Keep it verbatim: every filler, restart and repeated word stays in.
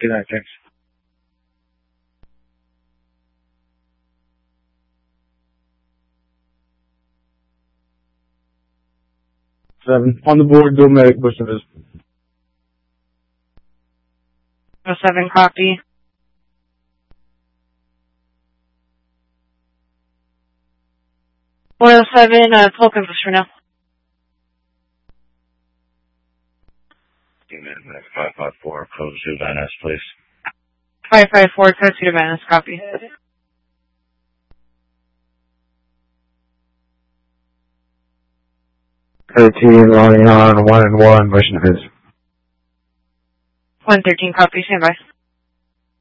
Good night, thanks. Seven. On the board, dual medic, Bush Nevis. oh seven, copy. one oh seven, uh, Tolkien Bush for now. five five four, code to Van Ness, please. five five four, code to Van Ness, copy. thirteen, running on one and one, Bush Nevis. one thirteen, copy, stand by.